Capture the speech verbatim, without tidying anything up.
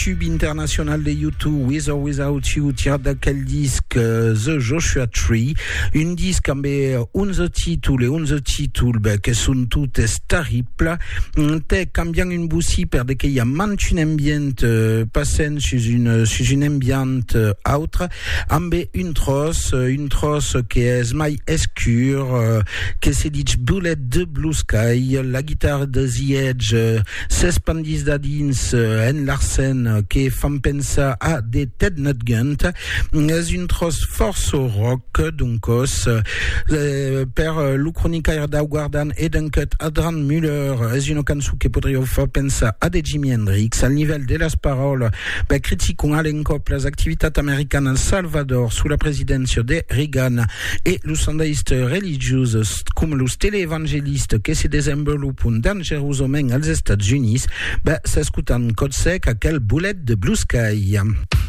tube international de U deux, With or Without You, tire d'aquel disque uh, The Joshua Tree, un disque amb onze títol e onze títol ben, que són totes terribles, té canviant un boussi per de que hi ha mant un ambient uh, passant sus un, sus un ambient uh, autre, amb un tros, uh, un tros que és mai escur, uh, que se dit Bullet de Blue Sky, la guitarra de The Edge uh, s'expandís da dins uh, en Larsen uh, que fan pensar a de Ted Nugent. És un tros força rock donc os uh, per uh, l'ucronicaire d'Auguardan e d'enquête Adrian Müller és una cançó que podríeu fer pensar a de Jimi Hendrix al nivell de les paroles ben, critiquons a l'encop les activitats américaines al Salvador sous la presidència de Reagan e los sandaïstes religiosos com los teleevangelistes que se desenvolupen dangerosament als Estats Units ben, s'escutan cot sec aquel Bullet de Blue Sky.